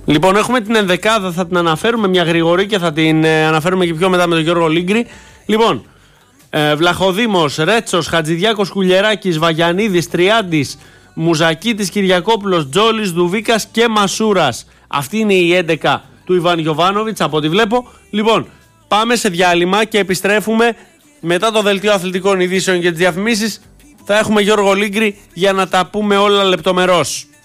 Λοιπόν, έχουμε την ενδεκάδα, θα την αναφέρουμε μια γρήγορη και θα την αναφέρουμε και πιο μετά με τον Γιώργο Λίγκρη. Λοιπόν, Βλαχοδήμος, Ρέτσος, Χατζηδιάκος, Κουλιεράκης, Βαγιανίδης, Τριάντης, Μουζακίτης, Κυριακόπουλος, Τζόλης, Δουβίκας και Μασούρας. Αυτή είναι η 11 του Ιβάν Γιοβάνοβιτς από ό,τι βλέπω. Λοιπόν, πάμε σε διάλειμμα και επιστρέφουμε μετά το δελτίο αθλητικών ειδήσεων και τις διαφημίσεις. Θα έχουμε Γιώργο Λίγκρη για να τα πούμε όλα λεπτομερώς.